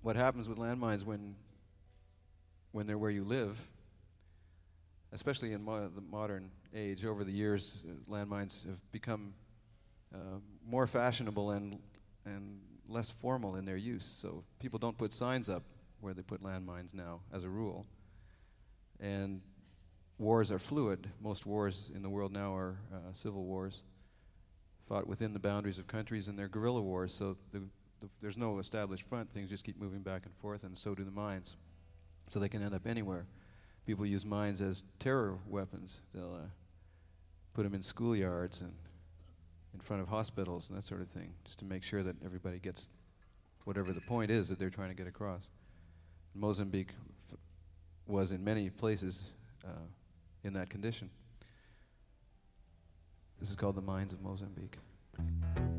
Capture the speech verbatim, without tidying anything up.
what happens with landmines when when they're where you live, especially in mo- the modern age. Over the years, uh, landmines have become uh, more fashionable and and less formal in their use. So people don't put signs up where they put landmines now, as a rule. And wars are fluid. Most wars in the world now are uh, civil wars, fought within the boundaries of countries, and they're guerrilla wars. So the, the, there's no established front. Things just keep moving back and forth, and so do the mines. So they can end up anywhere. People use mines as terror weapons. They'll uh, put them in schoolyards and in front of hospitals and that sort of thing, just to make sure that everybody gets whatever the point is that they're trying to get across. Mozambique f- was in many places uh, in that condition. This is called the Mines of Mozambique.